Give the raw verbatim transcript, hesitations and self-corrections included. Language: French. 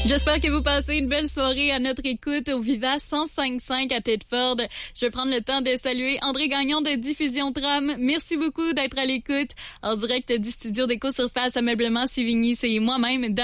J'espère que vous passez une belle soirée à notre écoute au Viva cent cinq cinq à Thetford. Je vais prendre le temps de saluer André Gagnon de Diffusion Tram. Merci beaucoup d'être à l'écoute. En direct du studio d'Éco-Surface Ameublement Sévigny, c'est moi-même,